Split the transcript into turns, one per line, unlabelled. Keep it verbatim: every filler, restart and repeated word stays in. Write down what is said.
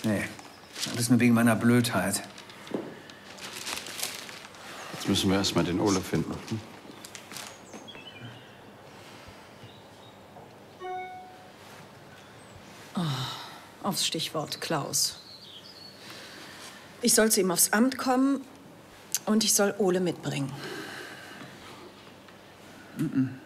Nee, alles nur wegen meiner Blödheit.
Jetzt müssen wir erst mal den Ole finden. Hm?
Oh, aufs Stichwort Klaus. Ich soll zu ihm aufs Amt kommen und ich soll Ole mitbringen.
Mm-mm.